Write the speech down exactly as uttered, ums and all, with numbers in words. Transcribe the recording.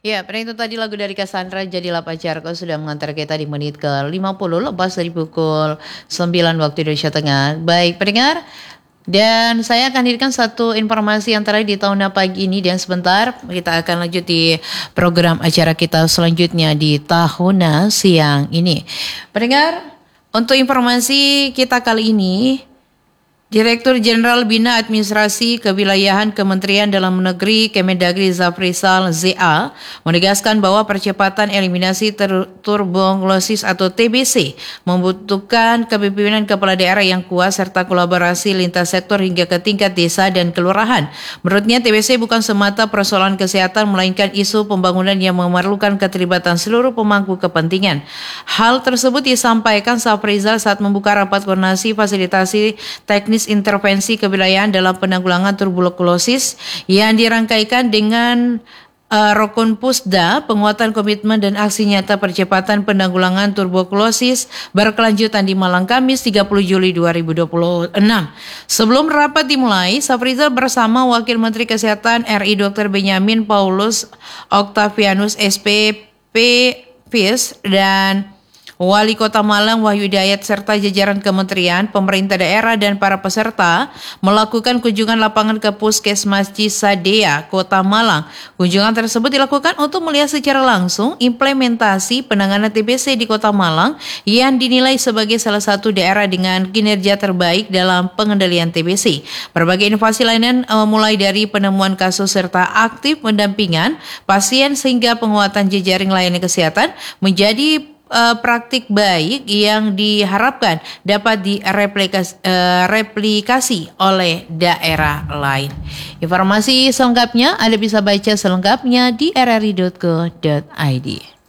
Ya, pada itu tadi lagu dari Cassandra, Jadilah Pacarku sudah mengantar kita di menit ke lima puluh lepas dari pukul sembilan waktu Indonesia Tengah. Baik, pendengar, dan saya akan hadirkan satu informasi yang terakhir di tahun pagi ini dan sebentar kita akan lanjut di program acara kita selanjutnya di tahun siang ini. Pendengar, untuk informasi kita kali ini, Direktur Jenderal Bina Administrasi Kewilayahan Kementerian Dalam Negeri Kemendagri Zafrizal Z A menegaskan bahwa percepatan eliminasi ter- tuberkulosis atau T B C membutuhkan kepemimpinan kepala daerah yang kuat serta kolaborasi lintas sektor hingga ke tingkat desa dan kelurahan. Menurutnya T B C bukan semata persoalan kesehatan melainkan isu pembangunan yang memerlukan keterlibatan seluruh pemangku kepentingan. Hal tersebut disampaikan Zafrizal saat membuka rapat koordinasi fasilitasi teknis intervensi kewilayahan dalam penanggulangan tuberkulosis yang dirangkaikan dengan uh, Rokun Pusda, penguatan komitmen dan aksi nyata percepatan penanggulangan tuberkulosis berkelanjutan di Malang Kamis tiga puluh Juli dua ribu dua puluh enam. Sebelum rapat dimulai, Zafrizal bersama Wakil Menteri Kesehatan R I Doktor Benyamin Paulus Octavianus S P P V I S dan Wali Kota Malang Wahyu Hidayat serta jajaran kementerian, pemerintah daerah dan para peserta melakukan kunjungan lapangan ke Puskesmas Cisadea, Kota Malang. Kunjungan tersebut dilakukan untuk melihat secara langsung implementasi penanganan T B C di Kota Malang yang dinilai sebagai salah satu daerah dengan kinerja terbaik dalam pengendalian T B C. Berbagai inovasi lainnya mulai dari penemuan kasus serta aktif pendampingan pasien sehingga penguatan jejaring layanan kesehatan menjadi Uh, praktik baik yang diharapkan dapat direplikasi uh, replikasi oleh daerah lain. Informasi selengkapnya Anda bisa baca selengkapnya di r r i dot co dot i d.